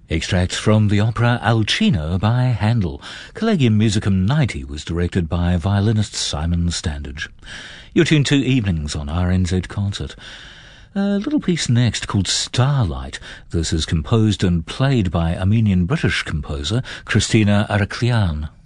Extracts from the opera Alcino by Handel. Collegium Musicum 90 was directed by violinist Simon Standage. You're tuned to Evenings on RNZ Concert. A little piece next called Starlight. This is composed and played by Armenian-British composer Christina Araklian.